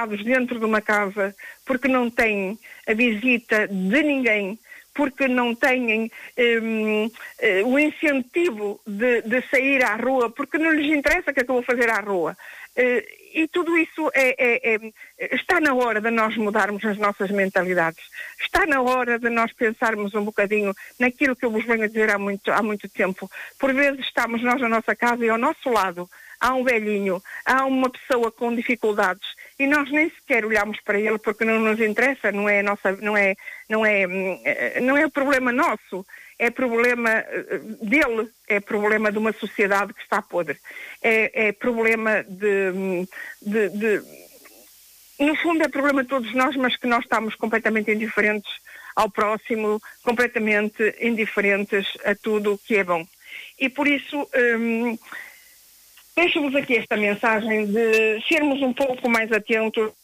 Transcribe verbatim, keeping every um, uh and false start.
fechados dentro de uma casa, porque não têm a visita de ninguém, porque não têm um, uh, o incentivo de, de sair à rua, porque não lhes interessa o que é que eu vou fazer à rua. Uh, e tudo isso é, é, é, está na hora de nós mudarmos as nossas mentalidades. Está na hora de nós pensarmos um bocadinho naquilo que eu vos venho a dizer há muito, há muito tempo. Por vezes estamos nós na nossa casa e ao nosso lado há um velhinho, há uma pessoa com dificuldades e nós nem sequer olhamos para ele porque não nos interessa, não é, nossa, não é, não é, não é o problema nosso, é problema dele, é problema de uma sociedade que está podre, é, é problema de, de, de, no fundo é problema de todos nós, mas que nós estamos completamente indiferentes ao próximo, completamente indiferentes a tudo o que é bom. E por isso... Hum, deixo-vos aqui esta mensagem de sermos um pouco mais atentos